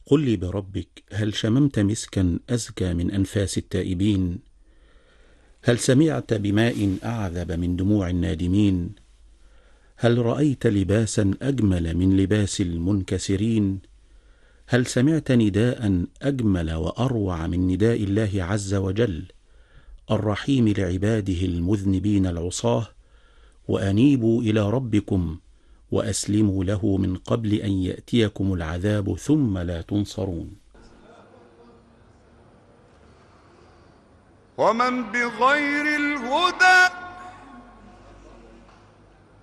قل لي بربك، هل شممت مسكا أزكى من أنفاس التائبين؟ هل سمعت بماء أعذب من دموع النادمين؟ هل رأيت لباسا أجمل من لباس المنكسرين؟ هل سمعت نداء أجمل وأروع من نداء الله عز وجل الرحيم لعباده المذنبين العصاه؟ وأنيبوا إلى ربكم وأسلموا له من قبل أن يأتيكم العذاب ثم لا تنصرون. ومن بغير الهدى